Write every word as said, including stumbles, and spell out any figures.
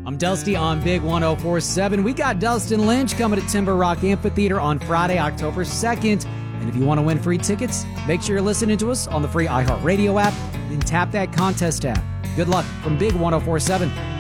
I'm Dusty on Big one oh four point seven. We got Dustin Lynch coming to Timber Rock Amphitheater on Friday, October second. And if you want to win free tickets, make sure you're listening to us on the free iHeartRadio app, then tap that contest tab. Good luck from Big one oh four point seven.